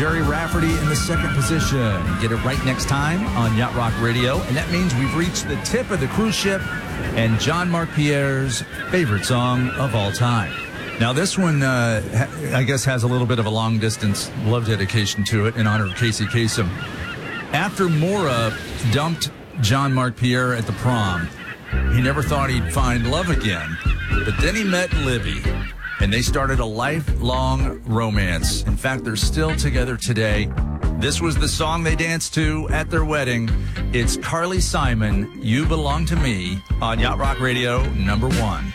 Jerry Rafferty in the second position. Get it right next time on Yacht Rock Radio. And that means we've reached the tip of the cruise ship and Jean-Marc Pierre's favorite song of all time. Now, this one, I guess, has a little bit of a long-distance love dedication to it in honor of Casey Kasem. After Maura dumped Jean-Marc Pierre at the prom, he never thought he'd find love again. But then he met Libby, and they started a lifelong romance. In fact, they're still together today. This was the song they danced to at their wedding. It's Carly Simon, You Belong to Me, on Yacht Rock Radio #1.